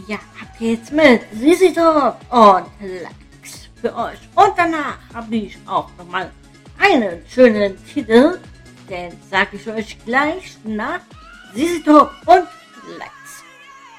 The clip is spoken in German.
Ja, ab geht's mit Sisi Top und Likes für euch. Und danach habe ich auch nochmal einen schönen Titel, den sage ich euch gleich nach Sisi Top und Likes.